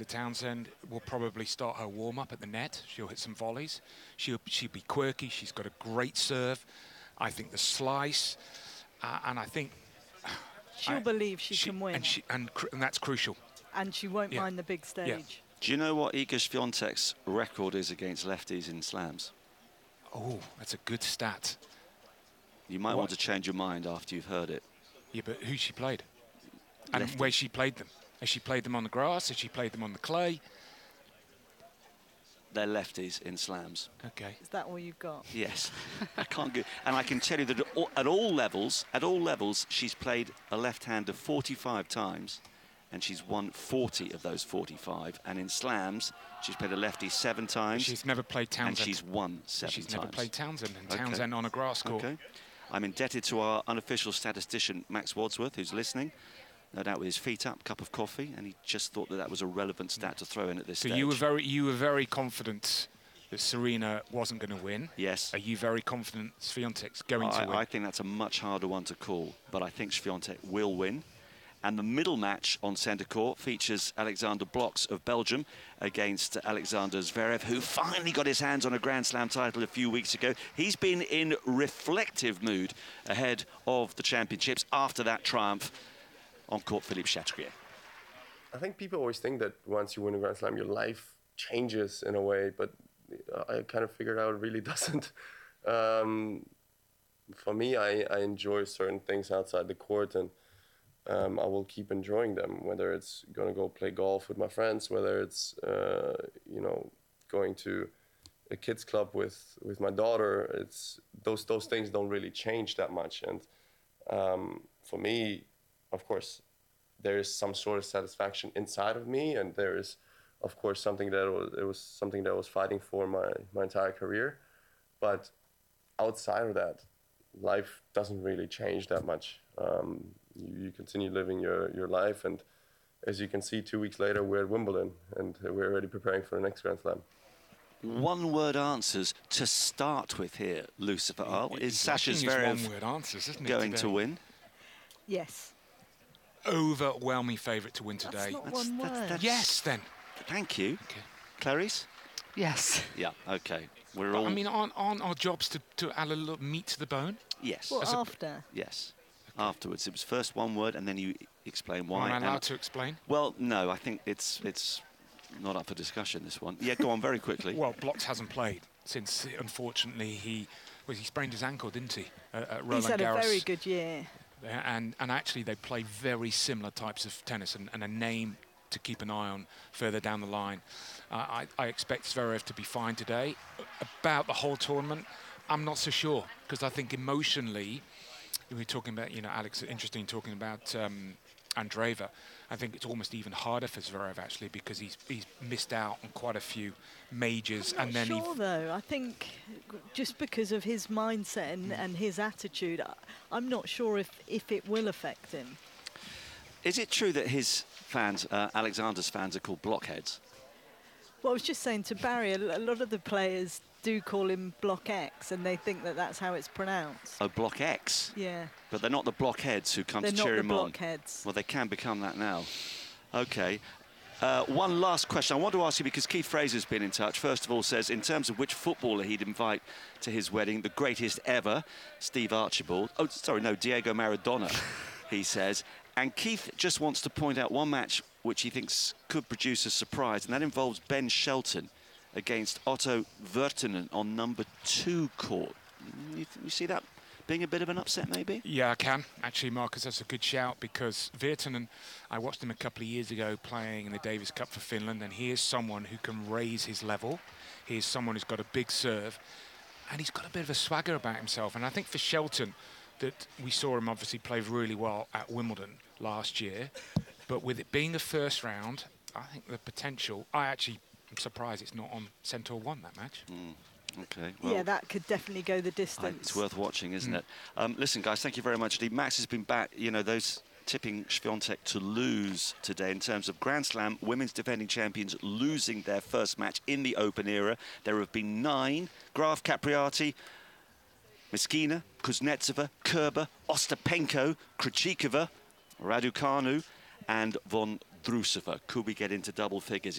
Townsend will probably start her warm-up at the net. She'll hit some volleys. She'll be quirky. She's got a great serve. I think the slice, and I think she'll believe she can win, and that's crucial. And she won't mind the big stage. Yeah. Do you know what Iga Świątek's record is against lefties in slams? Oh, that's a good stat. You might want to change your mind after you've heard it. Yeah, but who she played? And Lefty. where she played them? Has she played them on the grass? Has she played them on the clay? They're lefties in slams. Okay. Is that all you've got? Yes. I can't go. And I can tell you that at all levels, she's played a left-hander 45 times, and she's won 40 of those 45. And in slams, she's played a lefty 7 times. She's never played Townsend. And she's won 7 times. She's never played Townsend, and Townsend on a grass court. Okay. I'm indebted to our unofficial statistician, Max Wadsworth, who's listening. No doubt with his feet up, cup of coffee, and he just thought that was a relevant stat to throw in at this stage. So you were very confident that Serena wasn't going to win. Yes. Are you very confident Świątek's going to win? I think that's a much harder one to call, but I think Świątek will win. And the middle match on centre court features Alexander Bloks of Belgium against Alexander Zverev, who finally got his hands on a Grand Slam title a few weeks ago. He's been in reflective mood ahead of the championships after that triumph on court Philippe Chatrier. I think people always think that once you win a Grand Slam, your life changes in a way, but I kind of figured out it really doesn't. For me, I enjoy certain things outside the court, and I will keep enjoying them, whether it's going to go play golf with my friends, whether it's, going to a kids club with my daughter. It's those things don't really change that much. And for me, of course, there is some sort of satisfaction inside of me, and there is, of course, something that I was fighting for my entire career. But outside of that, life doesn't really change that much. You continue living your life, and as you can see, 2 weeks later, we're at Wimbledon, and we're already preparing for the next Grand Slam. One-word answers to start with here, Lucifer Earl. Is Sasha Zverev going to win? Yes. Overwhelming favourite to win today. That's not one word. Yes, then. Thank you. Okay. Clarice? Yes. Yeah, okay. We're all... I mean, aren't our jobs to add a little meat to the bone? Yes. Well, after? Yes. Okay. Afterwards. It was first one word, and then you explain why. Am I allowed to explain? Well, no, I think it's not up for discussion, this one. Yeah, go on very quickly. Well, Bloks hasn't played since, unfortunately, he sprained his ankle, didn't he? At Roland Garros. He's had a very good year. And actually, they play very similar types of tennis, and a name to keep an eye on further down the line. I expect Zverev to be fine today. About the whole tournament, I'm not so sure, because I think emotionally, we were talking about, Alex, interesting talking about Andreeva. I think it's almost even harder for Zverev, actually, because he's missed out on quite a few majors. I'm not sure, though. I think just because of his mindset and his attitude, I'm not sure if it will affect him. Is it true that his fans, Alexander's fans, are called blockheads? Well, I was just saying to Barry, a lot of the players do call him Block X, and they think that that's how it's pronounced. Oh, Block X? Yeah. But they're not the blockheads who come to cheer him on. They're not the blockheads. Well, they can become that now. Okay. One last question I want to ask you, because Keith Fraser's been in touch. First of all, says, in terms of which footballer he'd invite to his wedding, the greatest ever, Steve Archibald. Oh, sorry, no, Diego Maradona, he says. And Keith just wants to point out one match which he thinks could produce a surprise, and that involves Ben Shelton against Otto Virtanen on number 2 court. You see that being a bit of an upset, maybe? Yeah, I can. Actually, Marcus, that's a good shout, because Virtanen, I watched him a couple of years ago playing in the Davis Cup for Finland, and he is someone who can raise his level. He is someone who's got a big serve, and he's got a bit of a swagger about himself. And I think for Shelton, that we saw him obviously play really well at Wimbledon last year, but with it being the first round, I think the potential, I'm surprised it's not on Centaur 1, that match. Okay. Well, yeah, that could definitely go the distance. It's worth watching, isn't it? Listen, guys, thank you very much. Max has been back. Those tipping Świątek to lose today in terms of Grand Slam women's defending champions losing their first match in the Open era. There have been 9. Graf, Capriati, Meskina, Kuznetsova, Kerber, Ostapenko, Krejcikova, Raducanu, and Vondrousova. Could we get into double figures?